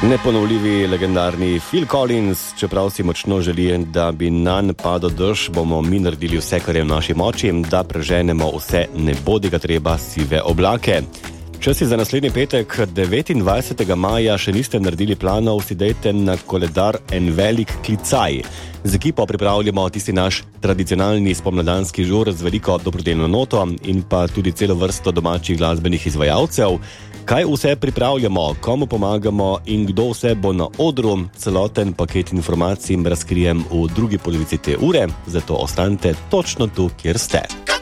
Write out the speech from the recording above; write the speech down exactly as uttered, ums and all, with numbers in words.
Neponovljivi legendarni Phil Collins, čeprav si močno želi, da bi nanj padel dež, bomo mi naredili vse, kar je v naši moči, da preženemo vse nebodiga treba sive oblake. Če si za naslednji petek, devetindvajsetega maja, še niste naredili planov, si dejte na koledar en velik klicaj. Z ekipo pripravljamo tisti naš tradicionalni spomladanski žur z veliko dobrodelno noto in pa tudi celo vrsto domačih glasbenih izvajalcev. Kaj vse pripravljamo, komu pomagamo in kdo vse bo na odru, celoten paket informacij razkrijem v drugi polovici te ure, zato ostanite točno tu, kjer ste.